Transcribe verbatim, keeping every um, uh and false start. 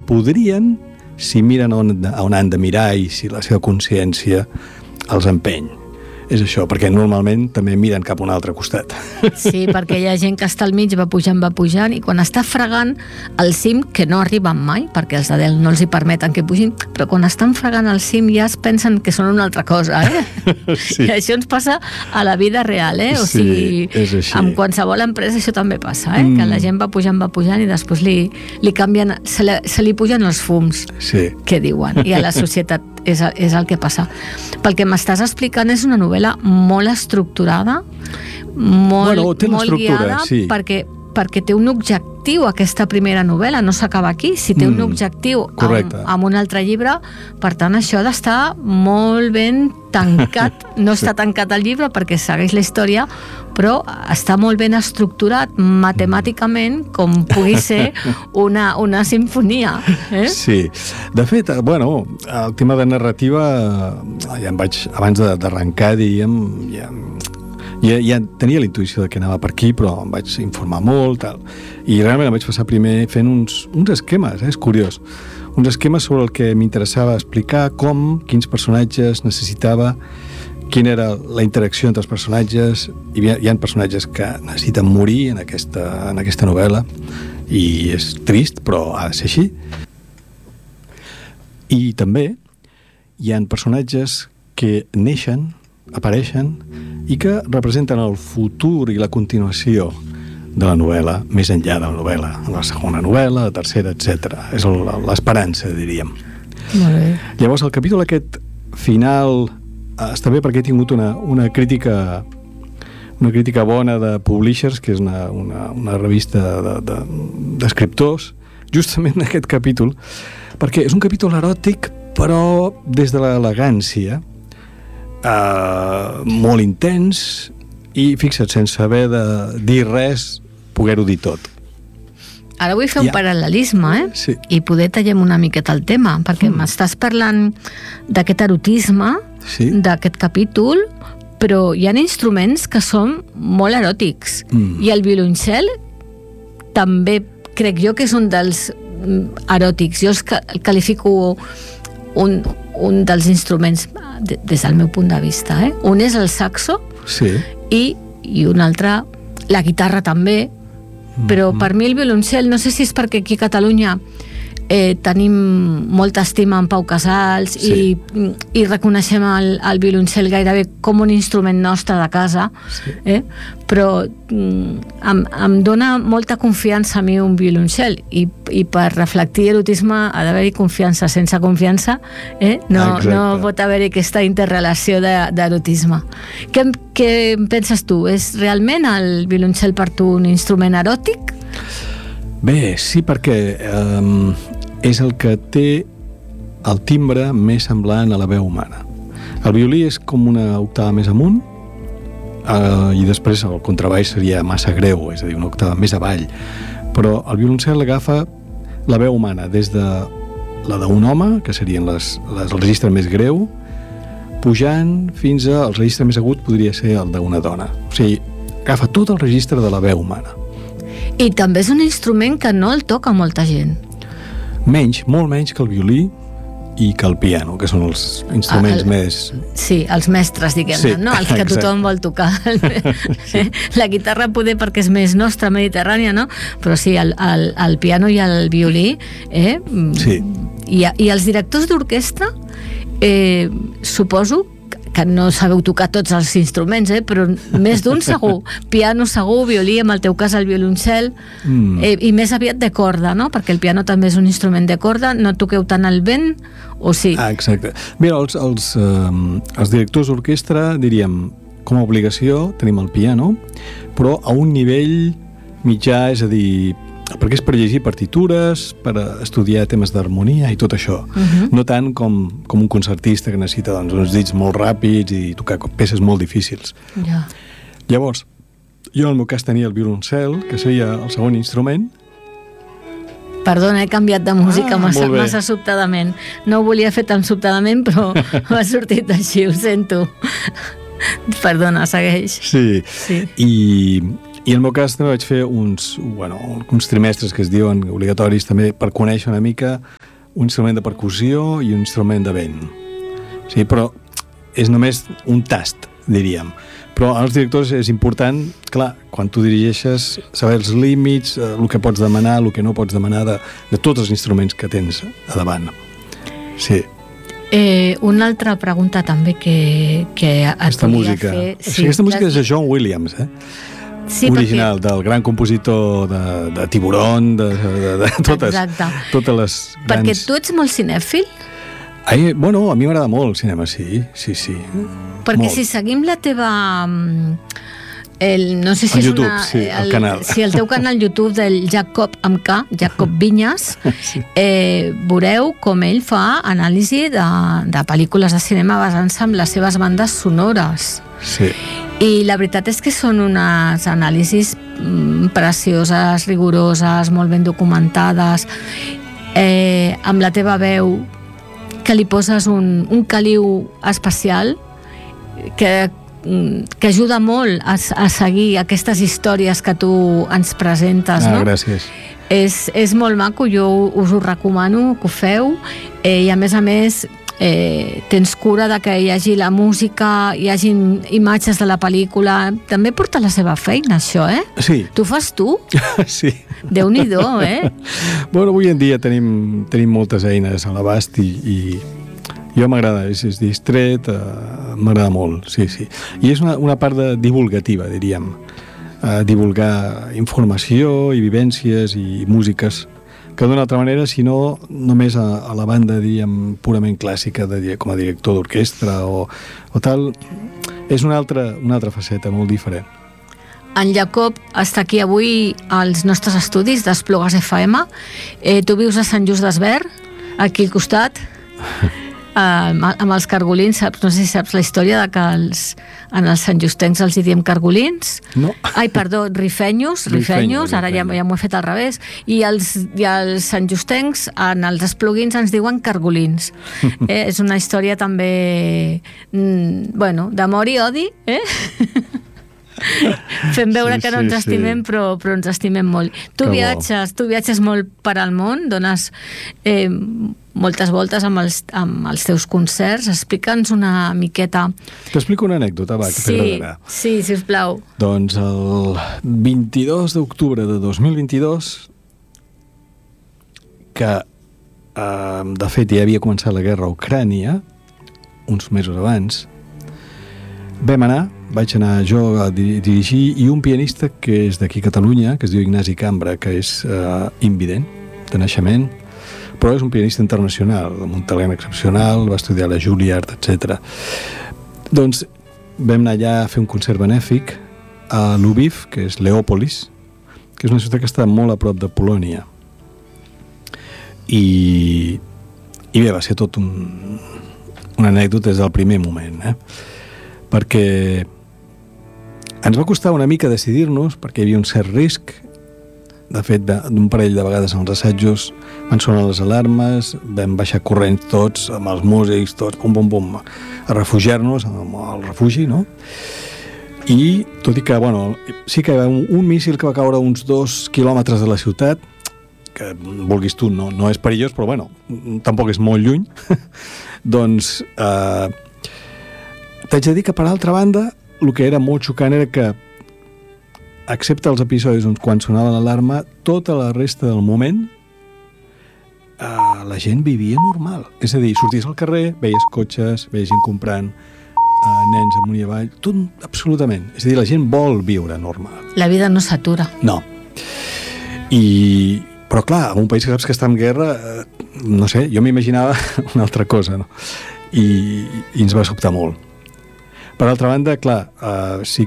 podrien si miren on, on han de mirar i si la seva consciència els empeny. És això, perquè normalment també miren cap a un altre costat. Sí, perquè hi ha gent que està al mig, va pujant, va pujant, i quan està fregant al cim, que no arriben mai, perquè els de dalt no els hi permeten que pugin, però quan estan fregant al cim ja es pensen que són una altra cosa, eh? Sí. I això ens passa a la vida real, eh? O sí, sigui, és així. Amb qualsevol empresa això també passa, eh? Mm. Que la gent va pujant, va pujant, i després li, li canvien, se li, se li pugen els fums, sí. que diuen, i a la societat és, és el que passa. Pel que m'estàs explicant, és una novel·la molt estructurada, molt, bueno, molt guiada, sí. perquè, perquè té un objectiu aquesta primera novel·la, no s'acaba aquí, si té mm, un objectiu amb, amb un altre llibre, per tant això ha d'estar molt ben tancat, no està tancat el llibre perquè segueix la història, però està molt ben estructurat matemàticament com pugui ser una, una sinfonia. Eh? Sí, de fet, bueno, el tema de narrativa ja em vaig, abans d'arrencar, diríem, ja, ja, ja tenia la intuïció de que anava per aquí, però em vaig informar molt, tal, i realment em vaig passar primer fent uns, uns esquemes, eh? És curiós, uns esquemes sobre el que m'interessava explicar, com, quins personatges necessitava, quina era la interacció entre els personatges. Hi ha, hi ha personatges que necessiten morir en aquesta, en aquesta novel·la, i és trist, però ha de ser així. I també hi ha personatges que neixen, apareixen, i que representen el futur i la continuació de la novel·la, més enllà de la novel·la, la segona novel·la, la tercera, etcètera. És l'esperança, diríem. Molt bé. Llavors, el capítol aquest final eh, està bé perquè he tingut una, una crítica una crítica bona de Publishers, que és una, una, una revista d'escriptors, de, de, justament en aquest capítol, perquè és un capítol eròtic, però des de l'elegància, eh, molt intens, i fixa't, sense haver de dir res, poder-ho dir tot. Ara vull fer un ja. paral·lelisme, eh? Sí. I poder tallem una miqueta el tema, perquè mm. m'estàs parlant d'aquest erotisme, sí. d'aquest capítol, però hi ha instruments que són molt eròtics. Mm. I el violoncel també crec jo que és un dels eròtics. Jo el qualifico un, un dels instruments des del meu punt de vista. Eh? Un és el saxo, sí. i, i un altre, la guitarra també, però mm-hmm. per mi el violoncel, no sé si és perquè aquí a Catalunya eh, tenim molta estima en Pau Casals, sí. i, i reconeixem el, el violoncel gairebé com un instrument nostre de casa, sí. eh? però mm, em, em dona molta confiança a mi un violoncel, i, i per reflectir erotisme ha d'haver-hi confiança. Sense confiança eh? no, no pot haver-hi aquesta interrelació d'erotisme. Què, què penses tu? És realment el violoncel per tu un instrument eròtic? Bé, sí, perquè um, és el que té el timbre més semblant a la veu humana. El violí és com una octava més amunt, uh, i després el contrabaix seria massa greu, és a dir, una octava més avall, però el violoncel agafa la veu humana des de la d'un home, que serien les, les, el registre més greu, pujant fins al registre més agut, podria ser el d'una dona. O sigui, agafa tot el registre de la veu humana. I també és un instrument que no el toca molta gent. Menys, molt menys que el violí i que el piano, que són els instruments el, més... Sí, els mestres, diguem-ne, sí, no? Els que exacte. Tothom vol tocar. Sí. La guitarra poder perquè és més nostra, mediterrània, no? Però sí, el, el, el piano i el violí, eh? Sí. I, i els directors d'orquestra, eh, suposo que no sabeu tocar tots els instruments, eh? Però més d'un segur. Piano segur, violí, en el teu cas el violoncel, mm. eh, i més aviat de corda, no? Perquè el piano també és un instrument de corda. No toqueu tant el vent, o sí? Ah, exacte. Mira, els, els, eh, els directors d'orquestra, diríem, com a obligació tenim el piano, però a un nivell mitjà, és a dir, perquè és per llegir partitures, per estudiar temes d'harmonia i tot això. Uh-huh. No tant com, com un concertista que necessita doncs, uns dits molt ràpids i tocar peces molt difícils. Ja. Llavors, jo en el meu cas tenia el violoncel, que seria el segon instrument. Perdona, he canviat de música ah, massa, massa sobtadament. No ho volia fer tan sobtadament, però m'ha sortit així, ho sento. Perdona, segueix. Sí, sí. I... I en el meu cas també vaig fer uns, bueno, uns trimestres que es diuen obligatoris també per conèixer una mica un instrument de percussió i un instrument de vent. Sí, però és només un tast, diríem. Però als directors és important, clar, quan tu dirigeixes, saber els límits, eh, el que pots demanar, el que no pots demanar de, de tots els instruments que tens a davant. Sí. Eh, una altra pregunta també que, que et aquesta volia música. fer. Sí, aquesta música és de John Williams, eh? Sí, original, perquè... del gran compositor de, de Tiburón, de, de, de totes, Exacte. totes les grans... Perquè tu ets molt cinèfil? Ai, bueno, a mi m'agrada molt el cinema, sí, sí, sí. Perquè molt. si seguim la teva... El, no sé si el és YouTube, una, sí, el, el canal. Sí, el teu canal YouTube del Jacob amb K, Jacob Vinyes, sí. eh, veureu com ell fa anàlisi de, de pel·lícules de cinema basant-se en les seves bandes sonores. Sí. I la veritat és que són unes anàlisis precioses, rigoroses, molt ben documentades, eh, amb la teva veu, que li poses un, un caliu especial que, que ajuda molt a, a seguir aquestes històries que tu ens presentes. Ah, no? Gràcies. És, és molt maco, jo us ho recomano que ho feu, eh, i a més a més eh, tens cura de que hi hagi la música, hi hagi imatges de la pel·lícula. També porta la seva feina, això, eh? Sí. Tu fas tu? Sí. Déu-n'hi-do, eh? Bueno, avui en dia tenim, tenim moltes eines a l'abast i, i jo m'agrada, és, és distret, uh, m'agrada molt, sí, sí. I és una, una part de divulgativa, diríem. Uh, divulgar informació i vivències i músiques que d'una altra manera, si no, només a, a la banda, diríem, purament clàssica, de, com a director d'orquestra o, o tal, és una altra, una altra faceta molt diferent. En Jacob està aquí avui als nostres estudis d'Esplugues F M. Eh, tu vius a Sant Just d'Esvern, aquí al costat, eh, amb els cargolins. Saps? No sé si saps la història de que els, en els santjustencs els hi diem cargolins. No. Ai, perdó, rifenyos, rifenyos, ara ja, ja m'ho he fet al revés. I els, i els santjustencs, en els espluguins, ens diuen cargolins. Eh, és una història també, mm, bueno, d'amor i odi, eh? Fem veure sí, que no ens sí, estimem, sí. però, però ens estimem molt. Tu que viatges, bo. tu viatges molt per al món, dones eh, moltes voltes amb els, amb els teus concerts. Explica'ns una miqueta. T'explico una anècdota, va, que sí, t'agradarà. Sí, sisplau. Doncs el vint-i-dos d'octubre de dos mil vint-i-dos, que eh, de fet ja havia començat la guerra a Ucrània, uns mesos abans, vam anar, vaig anar jo a dirigir, i un pianista que és d'aquí a Catalunya, que es diu Ignasi Cambra, que és eh, invident de naixement, però és un pianista internacional, amb un talent excepcional, va estudiar a la Juilliard, etcètera. Doncs vam anar allà a fer un concert benèfic a Lviv, que és Leòpolis, que és una ciutat que està molt a prop de Polònia. I, i bé, va ser tot un, una anècdota des del primer moment, eh? Perquè ens va costar una mica decidir-nos, perquè hi havia un cert risc. De fet, d'un parell de vegades en els assajos van sonar les alarmes, vam baixar corrents tots, amb els músics, tots, pum, pum, pum, a refugiar-nos al refugi, no? I, tot i que, bueno, sí que hi va un, un míssil que va caure a uns dos quilòmetres de la ciutat, que, vulguis tu, no, no és perillós, però, bueno, tampoc és molt lluny, doncs... Eh, T'haig de dir que, per altra banda, el que era molt xocant era que, excepte els episodis on quan sonava l'alarma, tota la resta del moment eh, la gent vivia normal. És a dir, sorties al carrer, veies cotxes, veies gent comprant, eh, nens amunt i avall, tot absolutament. És a dir, la gent vol viure normal. La vida no s'atura. No. I... Però, clar, en un país que saps que està en guerra, eh, no sé, jo m'imaginava una altra cosa, no? I, i ens va sobtar molt. Per altra banda, clar, eh, sí